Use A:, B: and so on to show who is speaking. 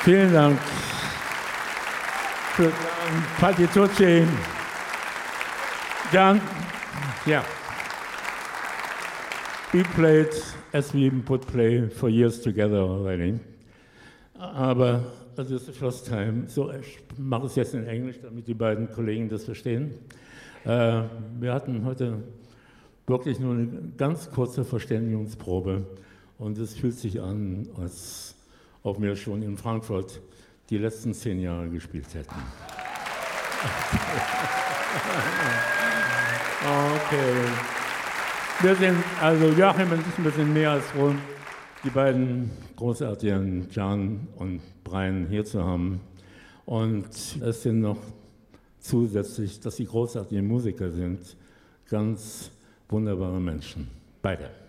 A: Vielen Dank für Patti Tucci. Jan, yeah. We played as we would play for years together already. Aber das ist the first time. So, ich mache es jetzt in Englisch, damit die beiden Kollegen das verstehen. Wir hatten heute wirklich nur eine ganz kurze Verständigungsprobe und es fühlt sich an, als ob wir schon in Frankfurt die letzten 10 Jahre gespielt hätten. Okay. Wir sind, also Joachim und ich, wir sind mehr als froh, die beiden großartigen Jan und Brian hier zu haben. Und es sind noch zusätzlich, dass sie großartige Musiker sind, ganz wunderbare Menschen. Beide.